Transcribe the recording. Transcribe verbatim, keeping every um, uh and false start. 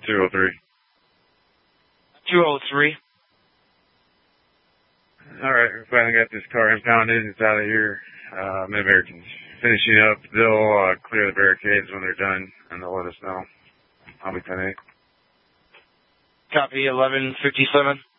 two oh three. two oh three. Alright, we finally got this car impounded. It's out of here. Uh, Mid-American's finishing up. They'll uh, clear the barricades when they're done, and they'll let us know. I'll be ten eight. Copy, eleven fifty-seven.